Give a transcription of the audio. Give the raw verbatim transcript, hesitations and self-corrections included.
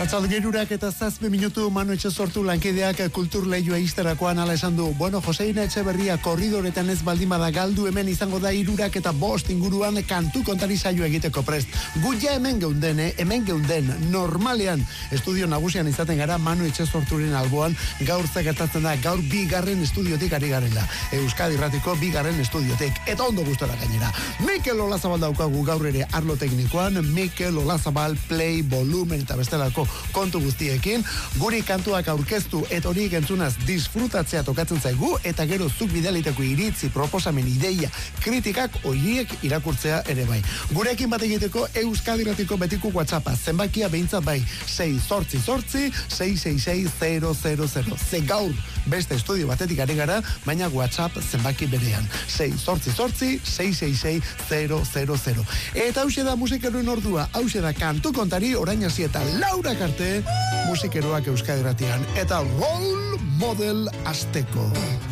Arratsalde gerurak eta zazpi minutu Manu Etxesortu lankideak kultur lehioa izterakoan ala esan du. Bueno, Joseina Etxeberria korridoretan ez baldin bada galdu, hemen izango da hirurak eta bost inguruan kantu kontari saio egiteko prest. Gu ja hemen geunden, eh? hemen geunden, normalean estudio nagusian izaten gara Manu Etxesorturen alboan, gaur gertatzen da, gaur bigarren estudiotik ari garela. Euskadi Irratiko bigarren estudiotik. Eta ondo gustora gainera. Mikel Olazabal daukagu gaur ere arlo teknikoan, Mikel Olazabal play, volumen eta bestelako kontu guztiekin, guri kantuak aurkeztu eta horiek entzunaz disfrutatzea tokatzen zaigu, eta gero zuk bidaliteko iritzi, proposamen, ideia, kritikak horiek irakurtzea ere bai. Gurekin bat egiteko Euskadi Irratiko betiko WhatsAppa, zenbakia behintzat bai, sei zortzi zortzi, sei sei sei zero zero zero. Ze gaur beste estudio batetik ari gara, baina WhatsApp zenbaki berean, sei zortzi zortzi, sei sei sei zero zero zero. Eta hause da musikeroen ordua, hause da kantu kontari orain hasi eta Laura Karte, musikeroak Euskadi Irratian, eta role model azteko.